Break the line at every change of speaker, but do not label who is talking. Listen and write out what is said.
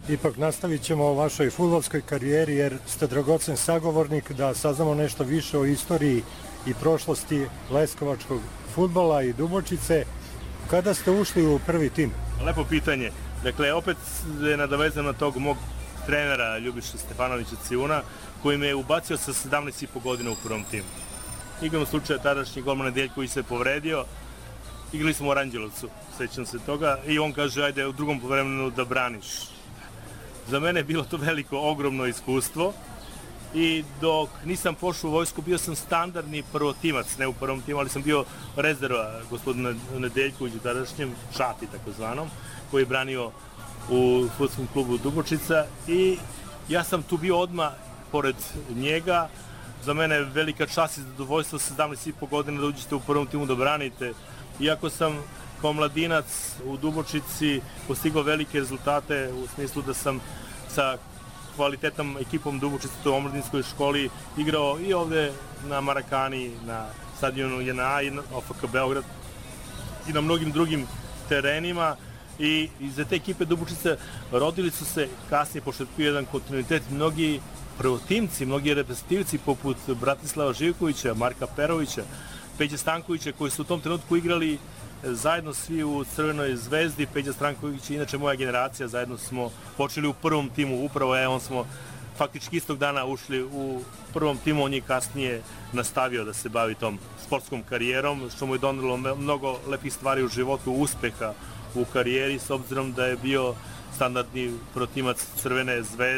Ipak nastavit ćemo o vašoj fudbalskoj karijeri jer ste dragocen sagovornik da saznamo nešto više o istoriji i prošlosti leskovačkog fudbala i Dubočice. Kada ste ušli u prvi tim?
Lepo pitanje. Dakle, opet je nadovezan na tog mog trenera Ljubiša Stefanovića Cijuna, koji me je ubacio sa 17,5 godina u prvom timu. Igrom slučaja tadašnji golman Nedeljković se povredio, igrali smo u Aranđelovcu, sećam se toga, i on kaže, ajde u drugom povremenu da braniš. Za mene je bilo to veliko, ogromno iskustvo i dok nisam pošao u vojsku, bio sam standardni prvotimac, ne u prvom timu, ali sam bio rezerva gospodina Nedeljkovića, tadašnjem Šati takozvanom, koji je branio u fudbalskom klubu Dubočica i ja sam tu bio odmah pored njega. Za mene je velika čast i zadovoljstvo 17,5 godina da uđete u prvom timu da branite. Iako sam kao mladinac u Dubočici postigao velike rezultate u smislu da sam sa kvalitetnom ekipom Dubočice u omladinskoj školi igrao i ovde na Marakani, na stadionu JNA i na OFK Beograd i na mnogim drugim terenima. I za te ekipe Dubočice rodili su se kasnije, pošto je tu jedan kontinuitet, mnogi prvotimci, mnogi reprezentativci poput Bratislava Živkovića, Marka Perovića, Peđe Stankovića, koji su u tom trenutku igrali zajedno svi u Crvenoj zvezdi. Peđa Stanković je inače moja generacija, zajedno smo počeli u prvom timu, upravo on smo faktički istog dana ušli u prvom timu, on je kasnije nastavio da se bavi tom sportskom karijerom, što mu je donelo mnogo lepih stvari u životu, uspeha u karijeri, s obzirom da je bio standardni protimac Crvene zvezde.